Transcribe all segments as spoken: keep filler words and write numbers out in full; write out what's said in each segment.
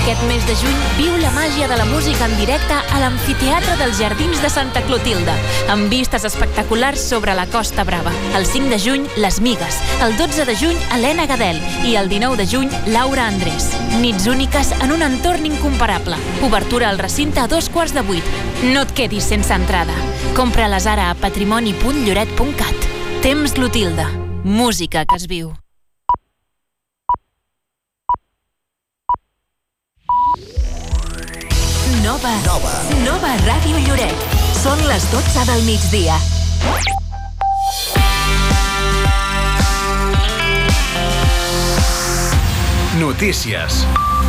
Aquest mes de juny viu la màgia de la música en directe a l'Amfiteatre dels Jardins de Santa Clotilde, amb vistes espectaculars sobre la Costa Brava. El cinc de juny, Les Migues. El dotze de juny, Helena Gadel. I el dinou de juny, Laura Andrés. Nits úniques en un entorn incomparable. Obertura al recinte a dos quarts de vuit. No et quedis sense entrada. Compra-les ara a patrimoni punt lloret punt cat. Temps Clotilde. Música que es viu. Nova. Nova. Nova Ràdio Lloret. Són les dotze del migdia. Notícies.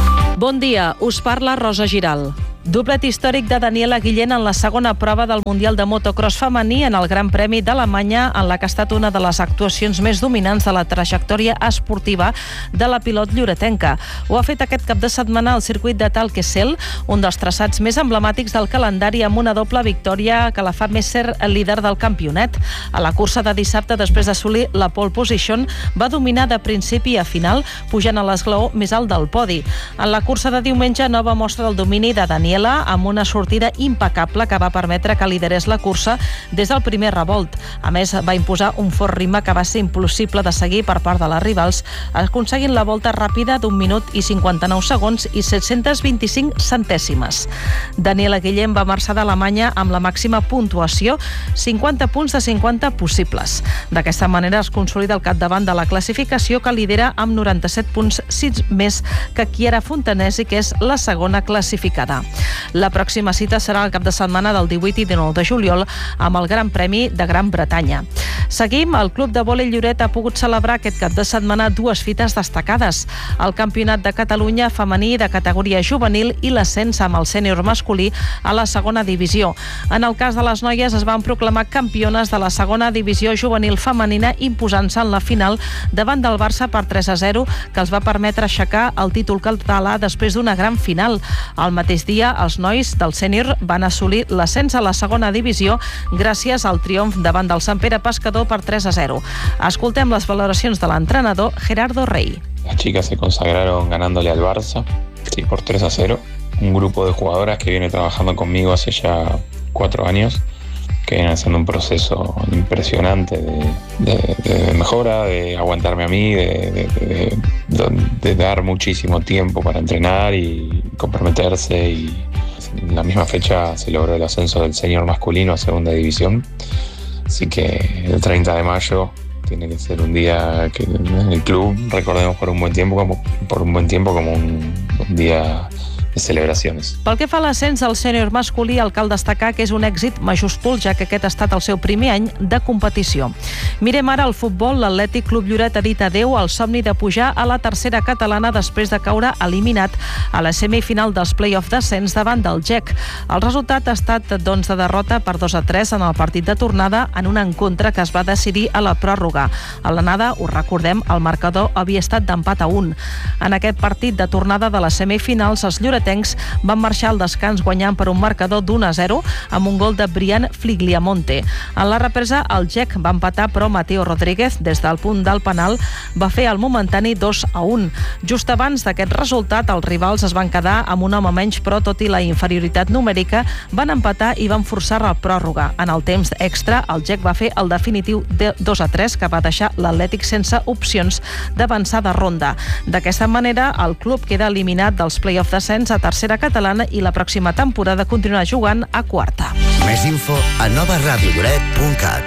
Bon dia, us parla Rosa Giral. Doblet històric de Daniela Guillén en la segona prova del Mundial de Motocross femení en el Gran Premi d'Alemanya, en la que ha estat una de les actuacions més dominants de la trajectòria esportiva de la pilot lloretenca. Ho ha fet aquest cap de setmana al circuit de Talkessel, un dels traçats més emblemàtics del calendari, amb una doble victòria que la fa més ser el líder del campionat. A la cursa de dissabte, després d'assolir la pole position, va dominar de principi a final, pujant a l'esglaó més alt del podi. En la cursa de diumenge, nova mostra del domini de Daniela, amb una sortida impecable que va permetre que liderés la cursa des del primer revolt. A més, va imposar un fort ritme que va ser impossible de seguir per part de les rivals, aconseguint la volta ràpida d'un minut i cinquanta-nou segons i set-cents vint-i-cinc centèsimes. Daniela Guillén va marxar d'Alemanya amb la màxima puntuació, cinquanta punts de cinquanta possibles. D'aquesta manera es consolida al capdavant de la classificació, que lidera amb noranta-set punts, sis més que Chiara Fontanesi, que és la segona classificada. La pròxima cita serà el cap de setmana del divuit i dinou de juliol amb el Gran Premi de Gran Bretanya. Seguim. El Club de Vòlei Lloret ha pogut celebrar aquest cap de setmana dues fites destacades: el Campionat de Catalunya femení de categoria juvenil i l'ascens amb el sènior masculí a la segona divisió. En el cas de les noies, es van proclamar campiones de la segona divisió juvenil femenina, imposant-se en la final davant del Barça per tres a zero, que els va permetre aixecar el títol català després d'una gran final. Al mateix dia, els nois del sènior van assolir l'ascens a la segona divisió gràcies al triomf davant del Sant Pere Pescador per tres a zero. Escoltem les valoracions de l'entrenador Gerardo Rey. Las chicas se consagraron ganándole al Barça, sí, por tres a cero. Un grupo de jugadoras que viene trabajando conmigo hace ya cuatro años, que vienen haciendo un proceso impresionante de, de, de mejora, de aguantarme a mí, de, de, de, de dar muchísimo tiempo para entrenar y comprometerse. Y en la misma fecha se logró el ascenso del senior masculino a segunda división. Así que el treinta de mayo tiene que ser un día que en el club recordemos por un buen tiempo como, por un buen tiempo como un, un día de celebracions. Pel que fa a l'ascens al sènior masculí, el cal destacar que és un èxit majúscul, ja que aquest ha estat el seu primer any de competició. Mirem ara el futbol. L'Atlètic Club Lloret ha dit adeu al somni de pujar a la tercera catalana després de caure eliminat a la semifinal dels play-off d'ascens davant del G E C. El resultat ha estat doncs, de derrota per dos a tres en el partit de tornada, en un encontre que es va decidir a la pròrroga. A l'anada, ho recordem, el marcador havia estat d'empat a un. En aquest partit de tornada de les semifinals, els lloretencs van marxar al descans guanyant per un marcador d'un a zero amb un gol de Brian Fligliamonte. En la represa, el G E C va empatar, però Mateo Rodríguez, des del punt del penal, va fer el momentani dos a un. Just abans d'aquest resultat, els rivals es van quedar amb un home menys, però tot i la inferioritat numèrica, van empatar i van forçar la pròrroga. En el temps extra, el G E C va fer el definitiu de dos a tres, que va deixar l'Atlètic sense opcions d'avançar de ronda. D'aquesta manera, el club queda eliminat dels play-off d'ascens a tercera catalana i la pròxima temporada continuarà jugant a quarta. Més info a nova ràdio lloret punt cat.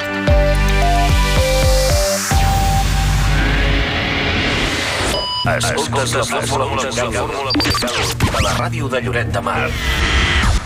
Escoltes la fórmula musical de la ràdio de Lloret de Mar.